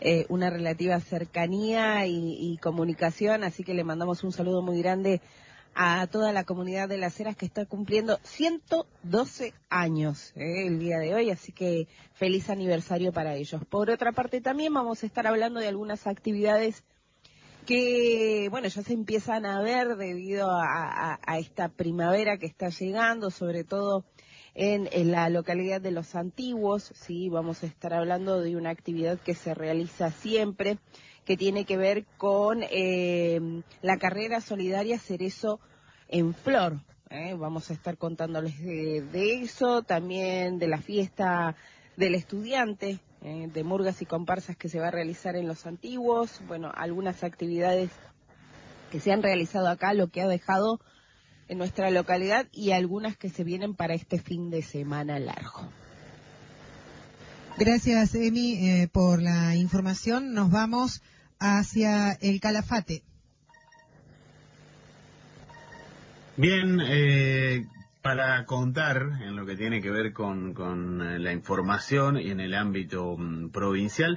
una relativa cercanía y comunicación, así que le mandamos un saludo muy grande a toda la comunidad de Las Heras que está cumpliendo 112 años el día de hoy, así que feliz aniversario para ellos. Por otra parte, también vamos a estar hablando de algunas actividades que, bueno, ya se empiezan a ver debido a esta primavera que está llegando, sobre todo en la localidad de Los Antiguos, sí, vamos a estar hablando de una actividad que se realiza siempre, que tiene que ver con la carrera solidaria Cerezo en Flor. Vamos a estar contándoles de eso, también de la fiesta del estudiante, de murgas y comparsas que se va a realizar en Los Antiguos, bueno, algunas actividades que se han realizado acá, lo que ha dejado en nuestra localidad y algunas que se vienen para este fin de semana largo. Gracias, Emi, por la información. Nos vamos hacia el Calafate. Bien, para contar en lo que tiene que ver con la información y en el ámbito provincial,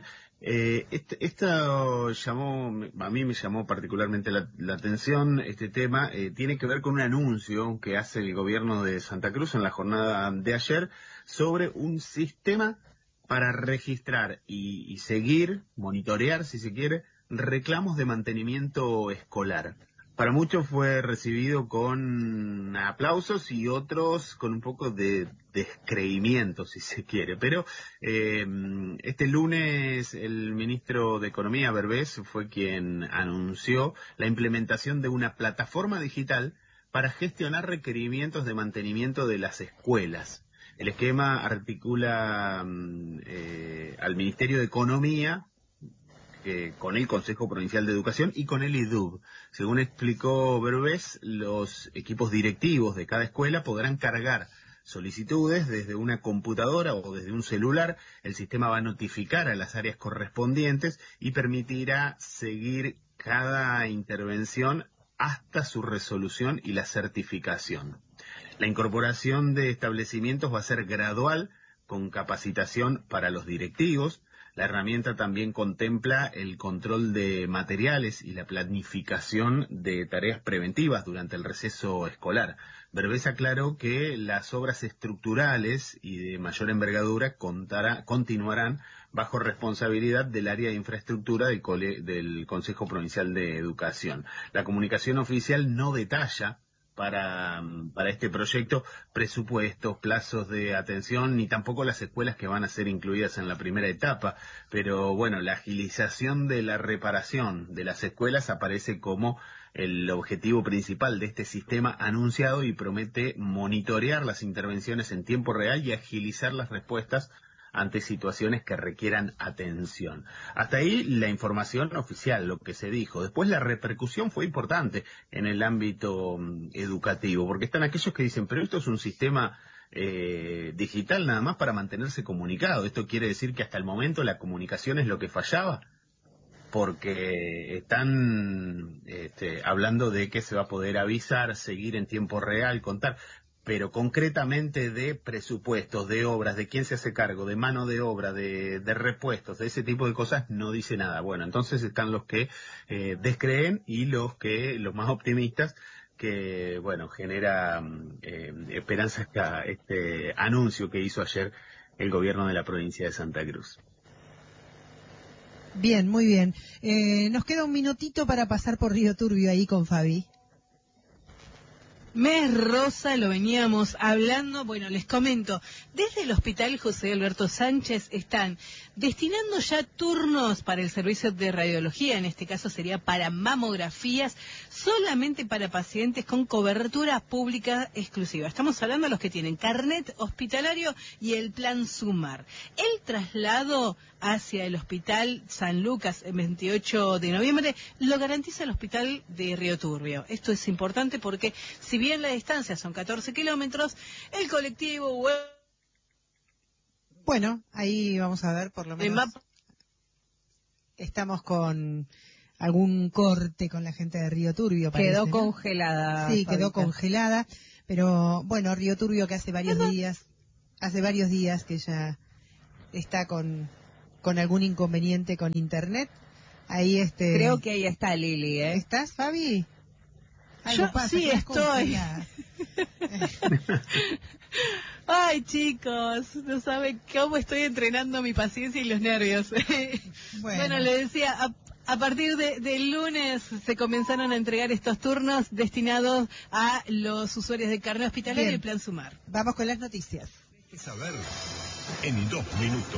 esto a mí me llamó particularmente la atención este tema. Tiene que ver con un anuncio que hace el gobierno de Santa Cruz en la jornada de ayer sobre un sistema para registrar y seguir, monitorear, si se quiere, reclamos de mantenimiento escolar. Para muchos fue recibido con aplausos y otros con un poco de descreimiento, si se quiere. Pero este lunes el ministro de Economía, Berbés, fue quien anunció la implementación de una plataforma digital para gestionar requerimientos de mantenimiento de las escuelas. El esquema articula al Ministerio de Economía, con el Consejo Provincial de Educación y con el IDUB. Según explicó Berbés, los equipos directivos de cada escuela podrán cargar solicitudes desde una computadora o desde un celular. El sistema va a notificar a las áreas correspondientes y permitirá seguir cada intervención hasta su resolución y la certificación. La incorporación de establecimientos va a ser gradual, con capacitación para los directivos. La herramienta también contempla el control de materiales y la planificación de tareas preventivas durante el receso escolar. Berbés aclaró que las obras estructurales y de mayor envergadura continuarán bajo responsabilidad del área de infraestructura del Consejo Provincial de Educación. La comunicación oficial no detalla para este proyecto presupuestos, plazos de atención, ni tampoco las escuelas que van a ser incluidas en la primera etapa. Pero bueno, la agilización de la reparación de las escuelas aparece como el objetivo principal de este sistema anunciado y promete monitorear las intervenciones en tiempo real y agilizar las respuestas ante situaciones que requieran atención. Hasta ahí la información oficial, lo que se dijo. Después la repercusión fue importante en el ámbito educativo, porque están aquellos que dicen, pero esto es un sistema digital nada más para mantenerse comunicado. ¿Esto quiere decir que hasta el momento la comunicación es lo que fallaba? Porque están hablando de que se va a poder avisar, seguir en tiempo real, contar, pero concretamente de presupuestos, de obras, de quién se hace cargo, de mano de obra, de repuestos, de ese tipo de cosas, no dice nada. Bueno, entonces están los que descreen y los más optimistas, que, bueno, genera esperanzas este anuncio que hizo ayer el gobierno de la provincia de Santa Cruz. Bien, muy bien. Nos queda un minutito para pasar por Río Turbio ahí con Fabi. Mes rosa, lo veníamos hablando, bueno, les comento, desde el Hospital José Alberto Sánchez están destinando ya turnos para el servicio de radiología, en este caso sería para mamografías, solamente para pacientes con cobertura pública exclusiva. Estamos hablando de los que tienen carnet hospitalario y el plan Sumar. El traslado hacia el Hospital San Lucas el 28 de noviembre lo garantiza el Hospital de Río Turbio. Esto es importante porque si bien la distancia son 14 kilómetros, el colectivo... Bueno, ahí vamos a ver, por lo menos estamos con algún corte con la gente de Río Turbio. Parece, quedó ¿no? congelada. Sí, Fabita. quedó congelada, pero bueno, Río Turbio que hace varios días que ya está con con algún inconveniente con internet. Ahí Creo que ahí está Lili, ¿eh? ¿Estás, Fabi? Yo sí estoy. Ay, chicos, no saben cómo estoy entrenando mi paciencia y los nervios. Bueno, le decía, a partir del lunes se comenzaron a entregar estos turnos destinados a los usuarios de carnet hospitalario y el Plan Sumar. Vamos con las noticias. Saber en 2 minutos.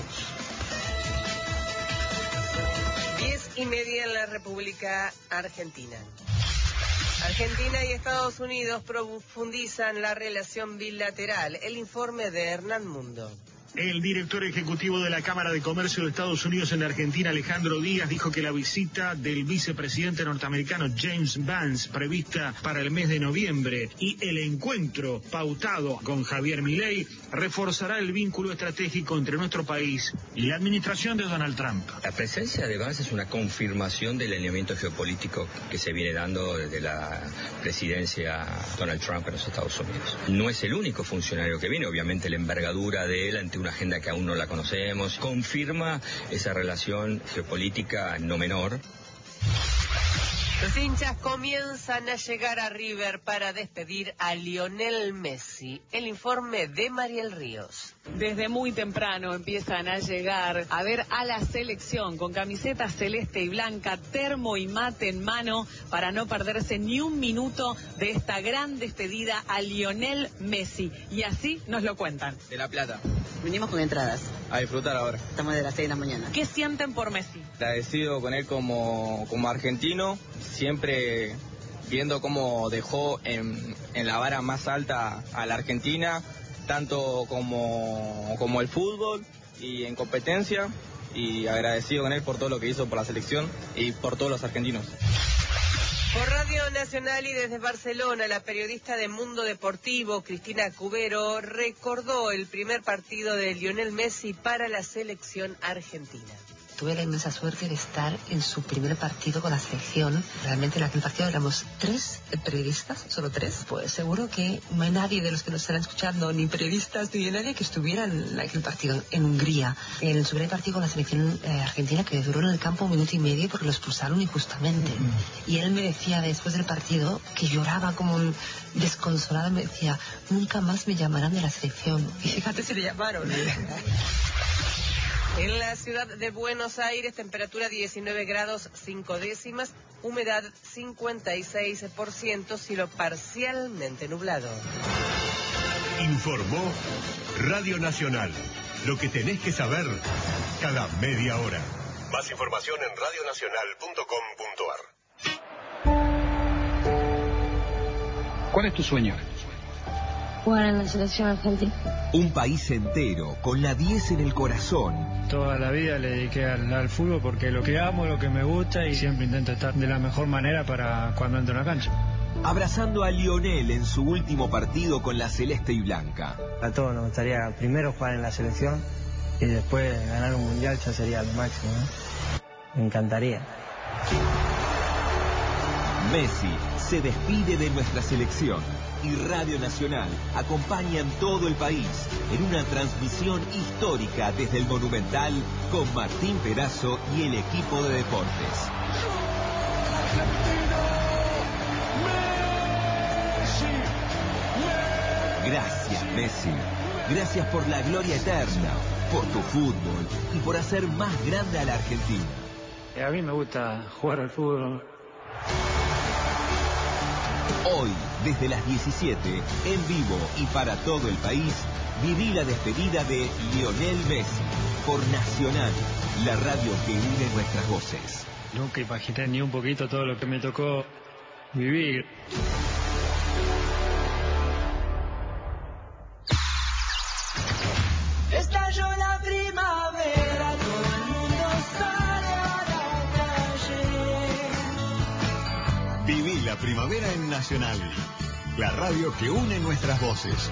10:30 en la República Argentina. Argentina y Estados Unidos profundizan la relación bilateral. El informe de Hernán Mundo. El director ejecutivo de la Cámara de Comercio de Estados Unidos en Argentina, Alejandro Díaz, dijo que la visita del vicepresidente norteamericano James Vance, prevista para el mes de noviembre, y el encuentro pautado con Javier Milei, reforzará el vínculo estratégico entre nuestro país y la administración de Donald Trump. La presencia de Vance es una confirmación del alineamiento geopolítico que se viene dando desde la presidencia Donald Trump en los Estados Unidos. No es el único funcionario que viene, obviamente la envergadura de él ante una agenda que aún no la conocemos, confirma esa relación geopolítica no menor. Los hinchas comienzan a llegar a River para despedir a Lionel Messi. El informe de Mariel Ríos. Desde muy temprano empiezan a llegar a ver a la selección con camiseta celeste y blanca, termo y mate en mano para no perderse ni un minuto de esta gran despedida a Lionel Messi. Y así nos lo cuentan. De La Plata. Venimos con entradas. A disfrutar ahora. Estamos de las 6 de la mañana. ¿Qué sienten por Messi? Agradecido con él como argentino, siempre viendo cómo dejó en la vara más alta a la Argentina, tanto como el fútbol y en competencia, y agradecido con él por todo lo que hizo por la selección y por todos los argentinos. Por Radio Nacional y desde Barcelona, la periodista de Mundo Deportivo, Cristina Cubero, recordó el primer partido de Lionel Messi para la selección argentina. Tuve la inmensa suerte de estar en su primer partido con la selección. Realmente en aquel partido éramos 3 periodistas, solo 3. Pues seguro que no hay nadie de los que nos están escuchando, ni periodistas, ni nadie que estuviera en aquel partido en Hungría. En su primer partido con la selección argentina, que duró en el campo 1 minuto y medio porque lo expulsaron injustamente. Y él me decía después del partido, que lloraba como un desconsolado, me decía, nunca más me llamarán de la selección. Y fíjate si le llamaron. En la ciudad de Buenos Aires, temperatura 19 grados 5 décimas, humedad 56%, cielo parcialmente nublado. Informó Radio Nacional. Lo que tenés que saber cada media hora. Más información en radionacional.com.ar. ¿Cuál es tu sueño? Jugar en la selección argentina. Un país entero, con la 10 en el corazón. Toda la vida le dediqué al fútbol porque lo que amo, lo que me gusta, y siempre intento estar de la mejor manera para cuando entro a la cancha. Abrazando a Lionel en su último partido con la celeste y blanca. A todos nos gustaría primero jugar en la selección y después ganar un mundial, ya sería lo máximo, ¿no? Me encantaría. Messi se despide de nuestra selección y Radio Nacional acompaña en todo el país en una transmisión histórica desde el Monumental con Martín Perazo y el equipo de deportes. Gracias, Messi. Gracias por la gloria eterna, por tu fútbol y por hacer más grande a la Argentina. A mí me gusta jugar al fútbol. Hoy, desde las 17, en vivo y para todo el país, viví la despedida de Lionel Messi por Nacional, la radio que une nuestras voces. Nunca imaginé ni un poquito todo lo que me tocó vivir. Estalló la primavera, todo el mundo sale a la calle. Viví la primavera en Nacional, la radio que une nuestras voces.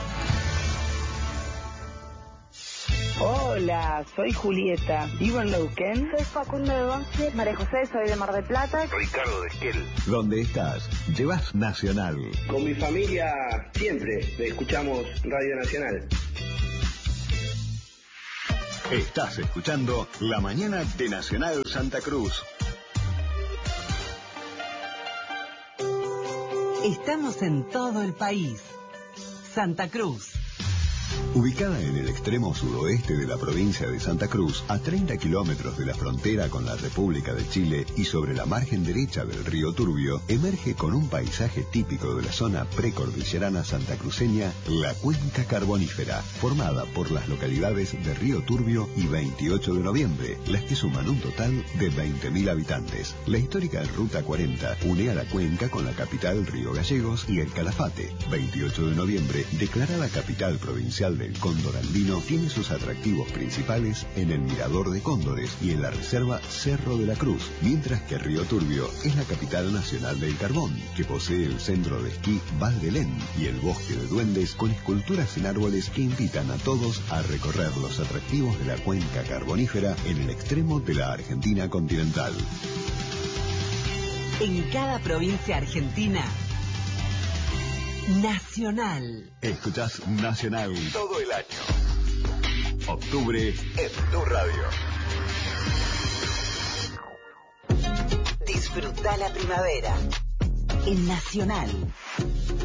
Hola, soy Julieta, vivo en Neuquén. Soy Facundo de Once, María José, soy de Mar del Plata. Ricardo de Esquel. ¿Dónde estás? Llevas Nacional. Con mi familia siempre escuchamos Radio Nacional. Estás escuchando La Mañana de Nacional Santa Cruz. Estamos en todo el país. Santa Cruz. Ubicada en el extremo suroeste de la provincia de Santa Cruz, a 30 kilómetros de la frontera con la República de Chile y sobre la margen derecha del río Turbio, emerge con un paisaje típico de la zona precordillerana santacruceña, la Cuenca Carbonífera, formada por las localidades de Río Turbio y 28 de Noviembre, las que suman un total de 20.000 habitantes. La histórica Ruta 40 une a la cuenca con la capital Río Gallegos y el Calafate. 28 de Noviembre, declarada capital provincial del cóndor andino, tiene sus atractivos principales en el Mirador de Cóndores y en la reserva Cerro de la Cruz, mientras que Río Turbio es la capital nacional del carbón, que posee el centro de esquí Val de Lén y el bosque de duendes con esculturas en árboles que invitan a todos a recorrer los atractivos de la cuenca carbonífera en el extremo de la Argentina continental. En cada provincia argentina, Nacional. Escuchás Nacional todo el año. Octubre en tu radio. Disfruta la primavera en Nacional.